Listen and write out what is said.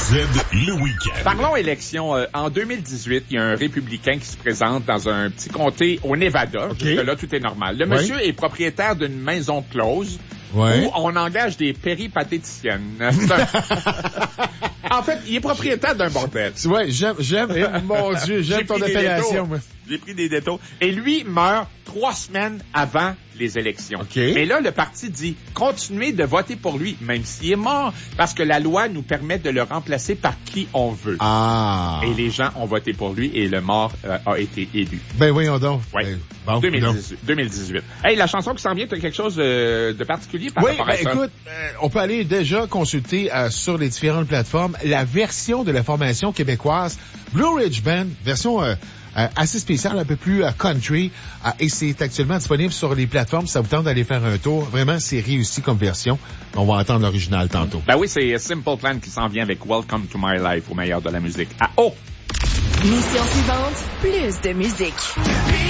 le week-end. Parlons élection. En 2018, il y a un républicain qui se présente dans un petit comté au Nevada. Okay. Jusque-là, tout est normal. Le monsieur est propriétaire d'une maison close où on engage des péripatéticiennes. En fait, il est propriétaire d'un bordel. Ouais, j'aime, mon Dieu, j'aime ton appellation, moi. J'ai pris des détours. Et lui meurt 3 semaines avant les élections. Okay. Mais là, le parti dit, continuez de voter pour lui, même s'il est mort, parce que la loi nous permet de le remplacer par qui on veut. Ah. Et les gens ont voté pour lui et le mort a été élu. Ben voyons donc. Oui. Bon, 2018. Hey, la chanson qui s'en vient, tu as quelque chose de particulier par rapport à ça? Écoute, on peut aller déjà consulter sur les différentes plateformes la version de la formation québécoise Blue Ridge Band, version assez spéciale, un peu plus country, et c'est actuellement disponible sur les plateformes. Ça vous tente d'aller faire un tour. Vraiment, c'est réussi comme version. On va entendre l'original tantôt. Ben oui, c'est Simple Plan qui s'en vient avec Welcome to My Life au meilleur de la musique. Ah oh! Mission suivante, plus de musique.